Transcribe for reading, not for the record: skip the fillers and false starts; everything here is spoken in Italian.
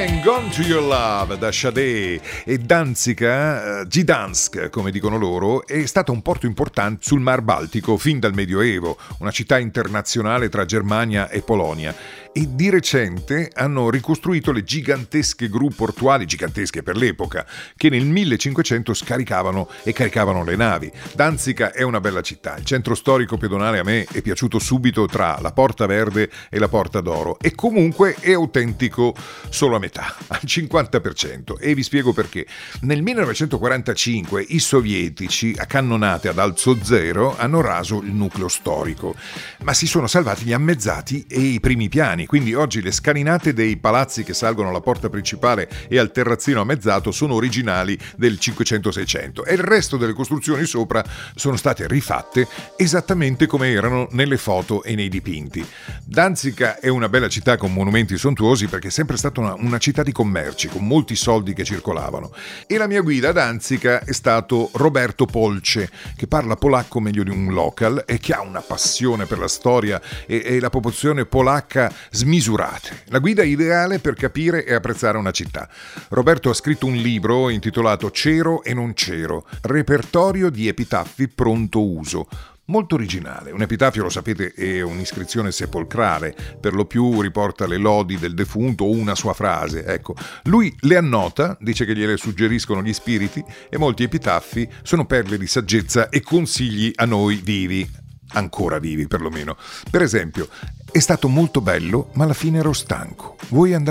Hang on to your love da Sade. E Danzica, Gdansk come dicono loro, è stato un porto importante sul Mar Baltico fin dal Medioevo, una città internazionale tra Germania e Polonia. E di recente hanno ricostruito le gigantesche gru portuali, gigantesche per l'epoca, che nel 1500 scaricavano e caricavano le navi. Danzica è una bella città, il centro storico pedonale a me è piaciuto subito tra la Porta Verde e la Porta d'Oro, e comunque è autentico solo a metà, al 50%, e vi spiego perché. Nel 1945 i sovietici, a cannonate ad alzo zero, hanno raso il nucleo storico, ma si sono salvati gli ammezzati e i primi piani. Quindi oggi le scalinate dei palazzi che salgono alla porta principale e al terrazzino ammezzato sono originali del 500-600 e il resto delle costruzioni sopra sono state rifatte esattamente come erano nelle foto e nei dipinti. Danzica è una bella città con monumenti sontuosi perché è sempre stata una città di commerci, con molti soldi che circolavano. E la mia guida a Danzica è stato Roberto Polce, che parla polacco meglio di un local e che ha una passione per la storia e la popolazione polacca smisurate. La guida ideale per capire e apprezzare una città. Roberto ha scritto un libro intitolato C'ero e non c'ero, repertorio di epitaffi pronto uso. Molto originale. Un epitafio, lo sapete, è un'iscrizione sepolcrale, per lo più riporta le lodi del defunto o una sua frase. Ecco, lui le annota, dice che gliele suggeriscono gli spiriti, e molti epitaffi sono perle di saggezza e consigli a noi vivi, ancora vivi perlomeno. Per esempio, è stato molto bello, ma alla fine ero stanco. Vuoi andare